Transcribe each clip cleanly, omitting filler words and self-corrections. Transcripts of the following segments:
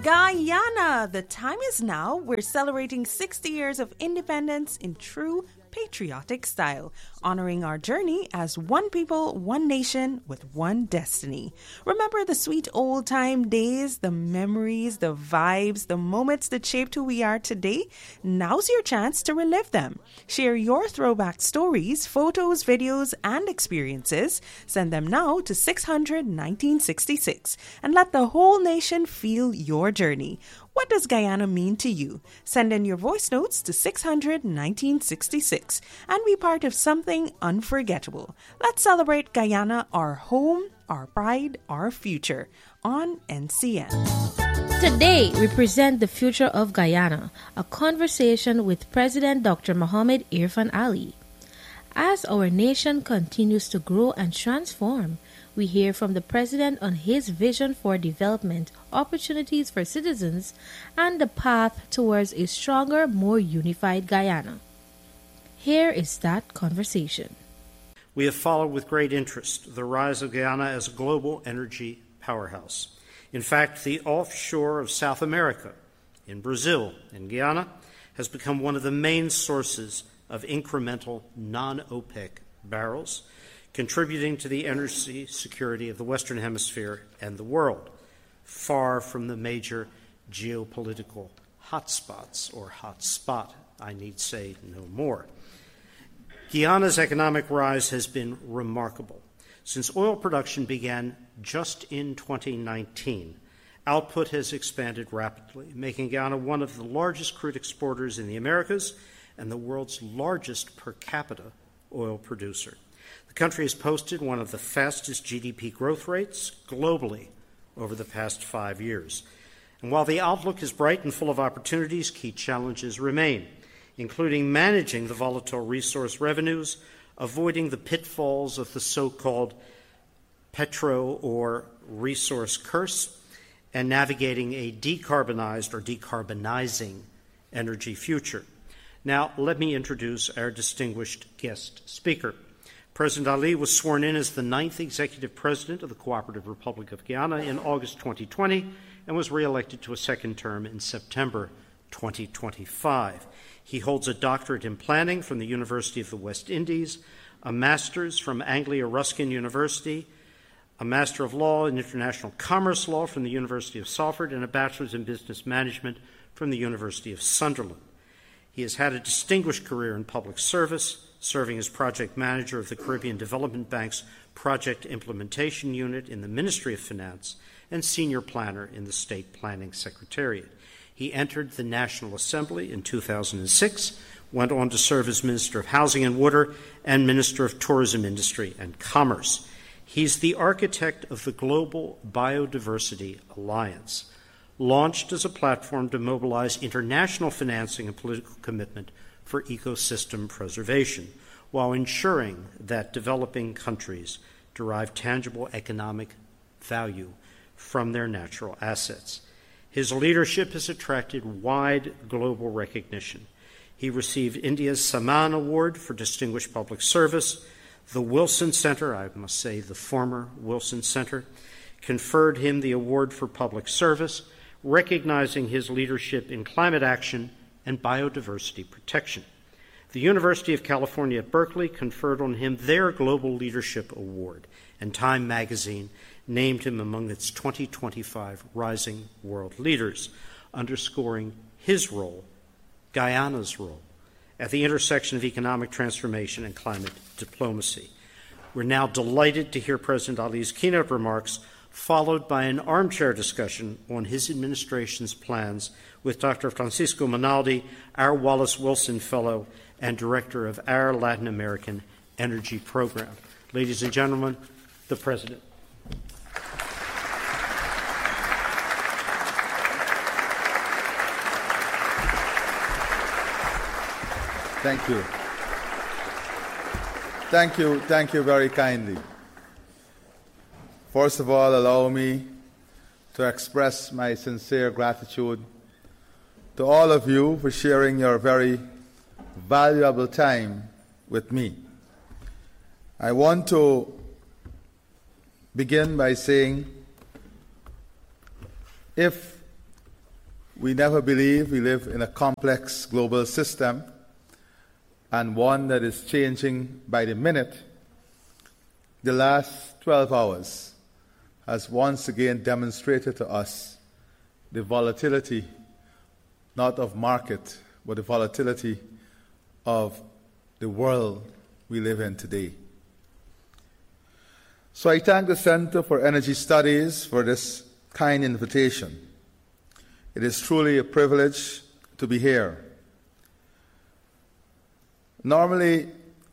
Guyana! The time is now. We're celebrating 60 years of independence in true patriotic style, honoring our journey as one people, one nation, with one destiny. Remember the sweet old-time days, the memories, the vibes, the moments that shaped who we are today? Now's your chance to relive them. Share your throwback stories, photos, videos, and experiences. Send them now to 600-1966 and let the whole nation feel your journey. What does Guyana mean to you? Send in your voice notes to 600-1966 and be part of something unforgettable. Let's celebrate Guyana, our home, our pride, our future, on NCN. Today, we present the future of Guyana, a conversation with President Dr. Mohamed Irfaan Ali. As our nation continues to grow and transform, we hear from the President on his vision for development, opportunities for citizens, and the path towards a stronger, more unified Guyana. Here is that conversation. We have followed with great interest the rise of Guyana as a global energy powerhouse. In fact, the offshore of South America, in Brazil and Guyana, has become one of the main sources of incremental non-OPEC barrels, contributing to the energy security of the Western Hemisphere and the world, far from the major geopolitical hotspots, or hotspot, I need say no more. Guyana's economic rise has been remarkable. Since oil production began just in 2019, output has expanded rapidly, making Guyana one of the largest crude exporters in the Americas and the world's largest per capita oil producer. The country has posted one of the fastest GDP growth rates globally over the past 5 years. And while the outlook is bright and full of opportunities, key challenges remain, including managing the volatile resource revenues, avoiding the pitfalls of the so-called petro or resource curse, and navigating a decarbonized or decarbonizing energy future. Now, let me introduce our distinguished guest speaker. President Ali was sworn in as the 9th Executive President of the Cooperative Republic of Guyana in August 2020 and was re-elected to a second term in September 2025. He holds a doctorate in planning from the University of the West Indies, a master's from Anglia Ruskin University, a Master of Law in International Commerce Law from the University of Salford, and a bachelor's in business management from the University of Sunderland. He has had a distinguished career in public service, serving as project manager of the Caribbean Development Bank's Project Implementation Unit in the Ministry of Finance and senior planner in the State Planning Secretariat. He entered the National Assembly in 2006, went on to serve as Minister of Housing and Water and Minister of Tourism Industry and Commerce. He's the architect of the Global Biodiversity Alliance, launched as a platform to mobilize international financing and political commitment for ecosystem preservation, while ensuring that developing countries derive tangible economic value from their natural assets. His leadership has attracted wide global recognition. He received India's Samman Award for Distinguished Public Service. The Wilson Center, I must say the former Wilson Center, conferred him the Award for Public Service, recognizing his leadership in climate action and biodiversity protection. The University of California at Berkeley conferred on him their Global Leadership Award, and Time magazine named him among its 2025 Rising World Leaders, underscoring his role, Guyana's role, at the intersection of economic transformation and climate diplomacy. We're now delighted to hear President Ali's keynote remarks, followed by an armchair discussion on his administration's plans with Dr. Francisco Monaldi, our Wallace Wilson Fellow and Director of our Latin American Energy Program. Ladies and gentlemen, the President. Thank you. Thank you very kindly. First of all, allow me to express my sincere gratitude to all of you for sharing your very valuable time with me. I want to begin by saying, if We never believe we live in a complex global system and one that is changing by the minute. The last 12 hours has once again demonstrated to us the volatility, not of market, but the volatility of the world we live in today. So I thank the Center for Energy Studies for this kind invitation. It is truly a privilege to be here. Normally,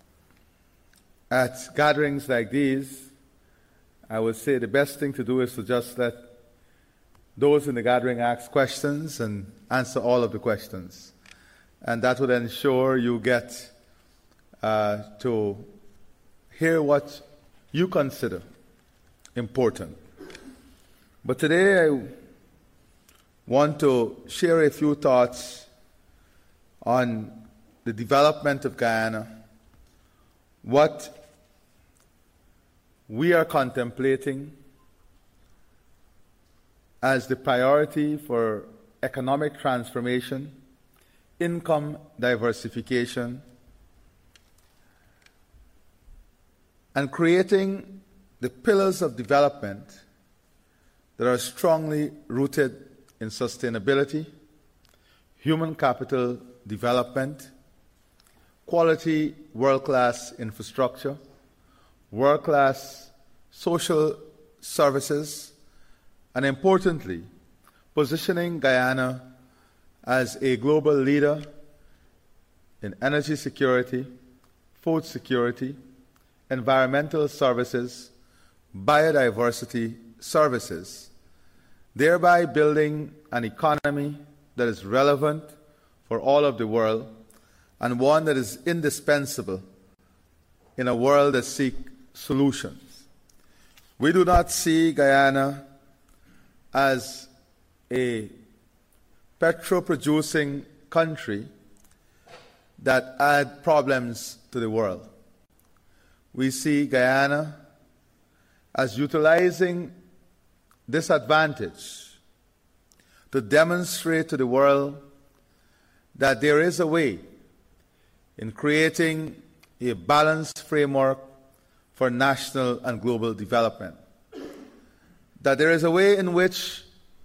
at gatherings like these, I would say the best thing to do is to just let those in the gathering ask questions and answer all of the questions. And that would ensure you get to hear what you consider important. But today I want to share a few thoughts on the development of Guyana, what we are contemplating as the priority for economic transformation, income diversification, and creating the pillars of development that are strongly rooted in sustainability, human capital development, quality world-class infrastructure, world-class social services, and importantly, positioning Guyana as a global leader in energy security, food security, environmental services, biodiversity services, thereby building an economy that is relevant for all of the world and one that is indispensable in a world that seeks solutions. We do not see Guyana as a petrol-producing country that add problems to the world. We see Guyana as utilizing this advantage to demonstrate to the world that there is a way in creating a balanced framework for national and global development. That there is a way in which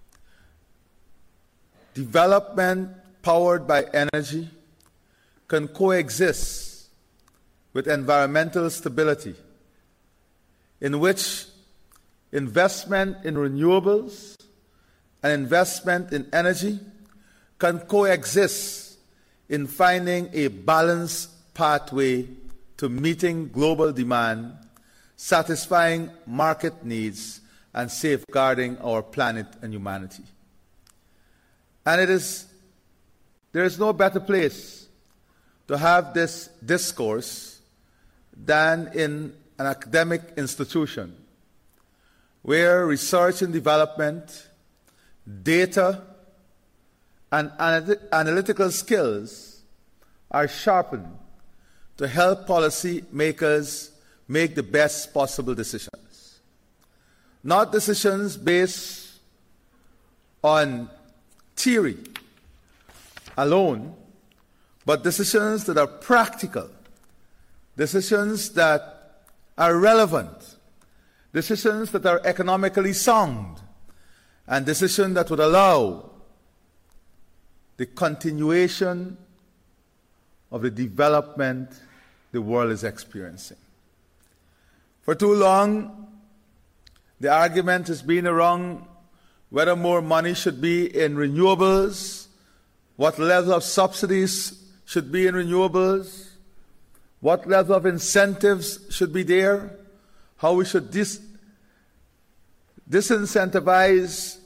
development powered by energy can coexist with environmental stability, in which investment in renewables and investment in energy can coexist in finding a balanced pathway to meeting global demand, satisfying market needs, and safeguarding our planet and humanity. And there is no better place to have this discourse than in an academic institution where research and development, data, and analytical skills are sharpened to help policy makers make the best possible decisions. Not decisions based on theory alone, but decisions that are practical, decisions that are relevant, decisions that are economically sound, and decisions that would allow the continuation of the development the world is experiencing. For too long, the argument has been around whether more money should be in renewables, what level of subsidies should be in renewables, what level of incentives should be there, how we should disincentivize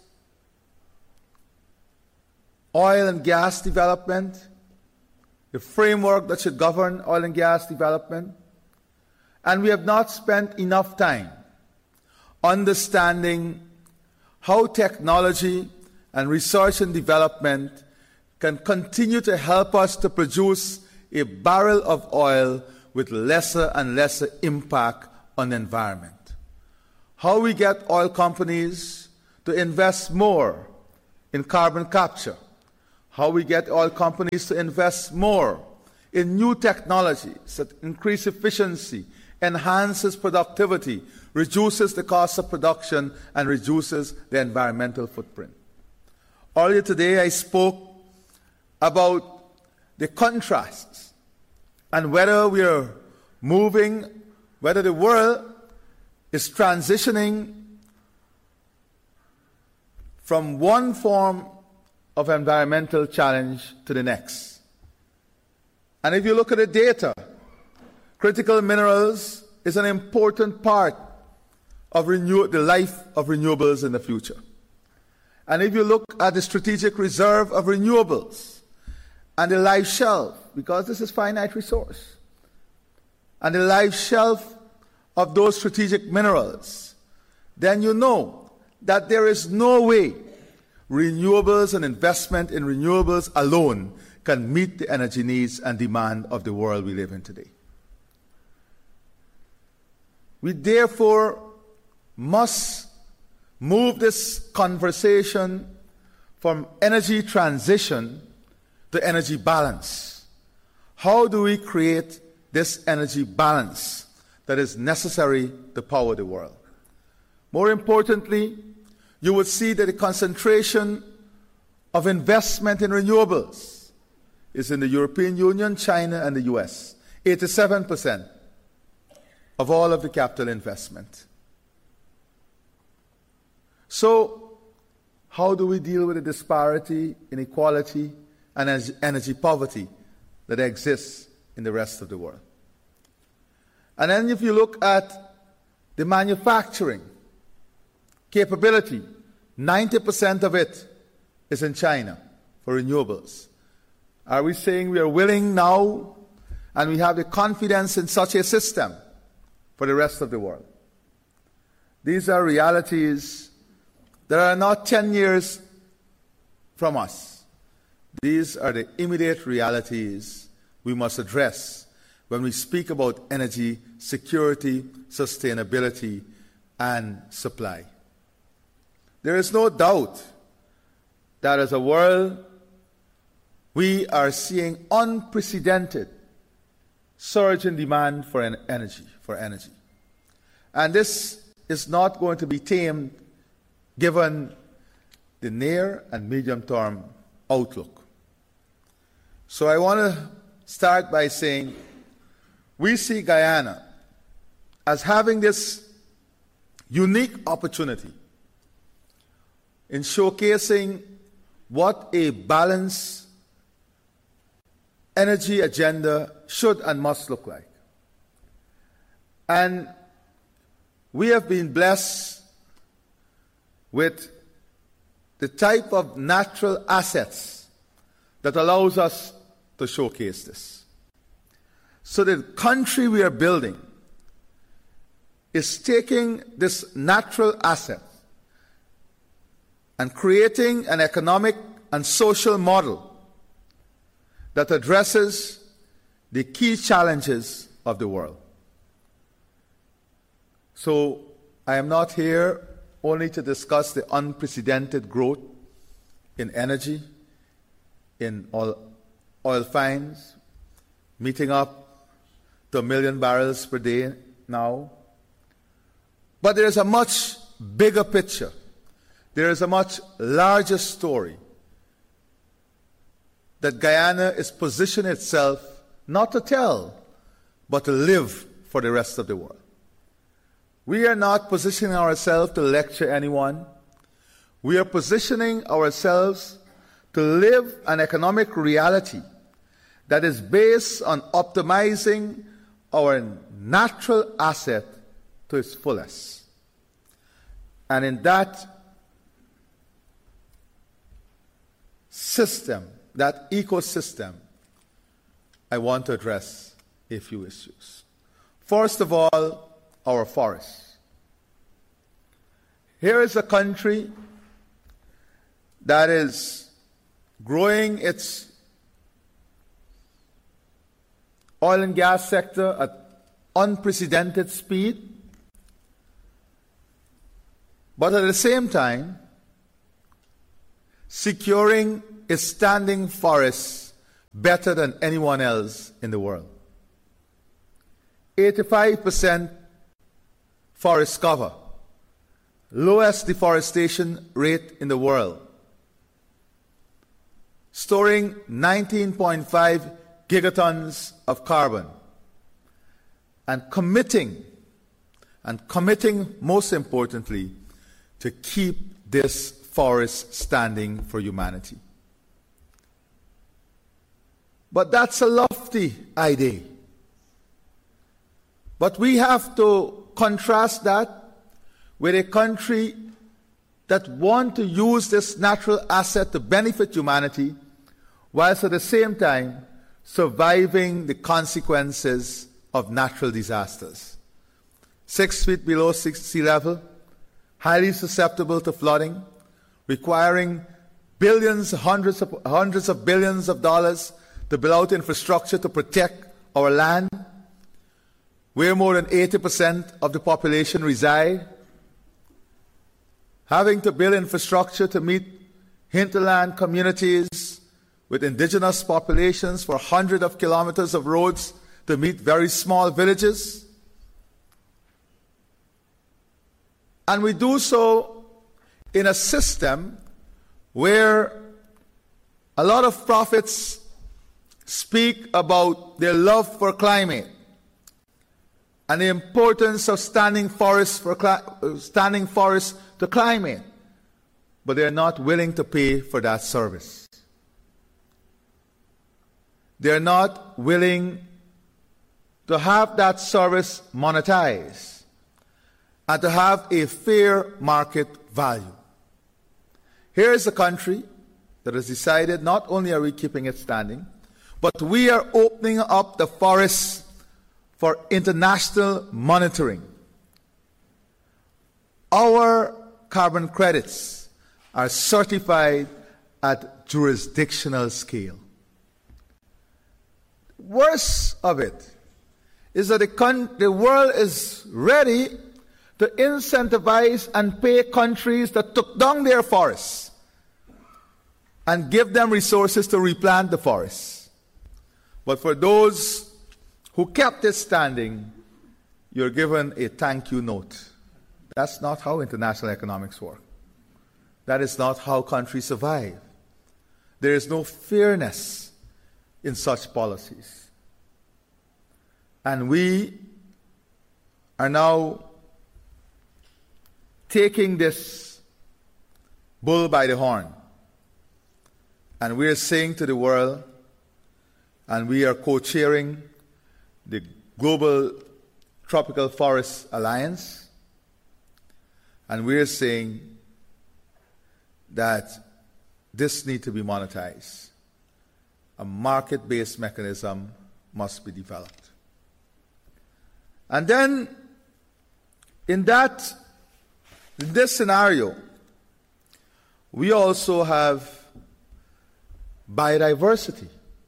oil and gas development, the framework that should govern oil and gas development. And we have not spent enough time understanding how technology and research and development can continue to help us to produce a barrel of oil with lesser and lesser impact on the environment. How we get oil companies to invest more in carbon capture, how we get oil companies to invest more in new technologies that increase efficiency, enhances productivity, reduces the cost of production, and reduces the environmental footprint. Earlier today, I spoke about the contrasts and whether we are moving, whether the world is transitioning from one form of environmental challenge to the next. And if you look at the data, critical minerals is an important part of the life of renewables in the future. And if you look at the strategic reserve of renewables and the life shelf, because this is finite resource, and the life shelf of those strategic minerals, then you know that there is no way renewables and investment in renewables alone can meet the energy needs and demand of the world we live in today. We therefore must move this conversation from energy transition to energy balance. How do we create this energy balance that is necessary to power the world? More importantly, you would see that the concentration of investment in renewables is in the European Union, China, and the US. 87% of all of the capital investment. So, how do we deal with the disparity, inequality, and energy poverty that exists in the rest of the world? And then if you look at the manufacturing capability, 90% of it is in China for renewables. Are we saying we are willing now and we have the confidence in such a system for the rest of the world? These are realities that are not 10 years from us. These are the immediate realities we must address when we speak about energy security, sustainability, and supply. There is no doubt that as a world, we are seeing unprecedented surge in demand for energy. And this is not going to be tamed given the near and medium-term outlook. So I want to start by saying we see Guyana as having this unique opportunity in showcasing what a balanced energy agenda should and must look like. And we have been blessed with the type of natural assets that allows us to showcase this. So the country we are building is taking this natural asset and creating an economic and social model that addresses the key challenges of the world. So I am not here only to discuss the unprecedented growth in energy, in oil finds, meeting up to 1 million barrels per day now. But there is a much bigger picture. There is a much larger story that Guyana is positioning itself not to tell, but to live for the rest of the world. We are not positioning ourselves to lecture anyone. We are positioning ourselves to live an economic reality that is based on optimizing our natural asset to its fullest. And in that system, that ecosystem, I want to address a few issues. First of all, our forests. Here is a country that is growing its oil and gas sector at unprecedented speed, but at the same time securing its standing forests better than anyone else in the world. 85% forest cover, lowest deforestation rate in the world, storing 19.5 gigatons of carbon, and committing most importantly to keep this forest standing for humanity. But that's a lofty idea. But we have to contrast that with a country that wants to use this natural asset to benefit humanity, whilst at the same time surviving the consequences of natural disasters. 6 feet below sea level, highly susceptible to flooding, requiring billions, hundreds of billions of dollars to build out infrastructure to protect our land, where more than 80% of the population reside, having to build infrastructure to meet hinterland communities with indigenous populations for hundreds of kilometers of roads to meet very small villages. And we do so in a system where a lot of prophets speak about their love for climate and the importance of standing forests to climate, but they're not willing to pay for that service. They're not willing to have that service monetized and to have a fair market value. Here is a country that has decided not only are we keeping it standing, but we are opening up the forests for international monitoring. Our carbon credits are certified at jurisdictional scale. Worst of it is that the world is ready to incentivize and pay countries that took down their forests and give them resources to replant the forests. But for those who kept it standing, you're given a thank you note. That's not how international economics work. That is not how countries survive. There is no fairness in such policies. And we are now taking this bull by the horn. And we are saying to the world, and we are co-chairing the Global Tropical Forest Alliance, and we are saying that this needs to be monetized. A market-based mechanism must be developed. And then, in this scenario, we also have biodiversity.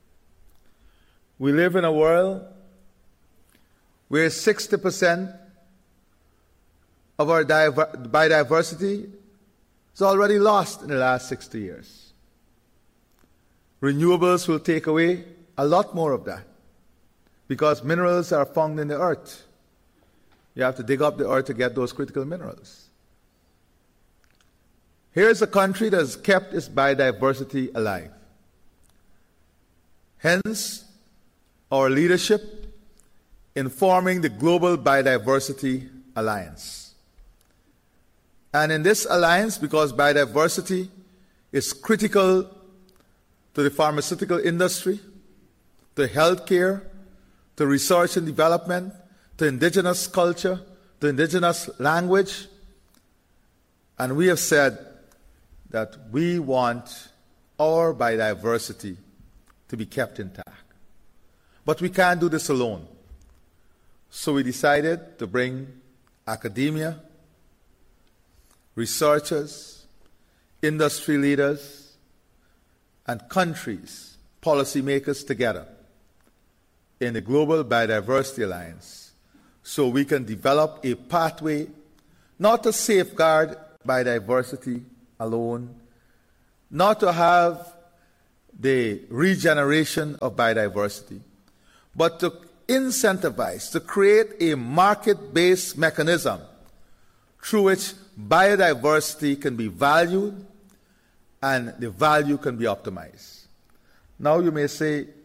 We live in a world where 60% of our biodiversity is already lost in the last 60 years. Renewables will take away a lot more of that because minerals are found in the earth. You have to dig up the earth to get those critical minerals. Here's a country that has kept its biodiversity alive. Hence, our leadership in forming the Global Biodiversity Alliance. And in this alliance, because biodiversity is critical to the pharmaceutical industry, to healthcare, to research and development, to indigenous culture, to indigenous language, and we have said that we want our biodiversity to be kept intact. But we can't do this alone. So we decided to bring academia, researchers, industry leaders, and countries, policymakers together in the Global Biodiversity Alliance so we can develop a pathway not to safeguard biodiversity alone, not to have the regeneration of biodiversity, but to incentivize, to create a market-based mechanism through which biodiversity can be valued and the value can be optimized. Now you may say,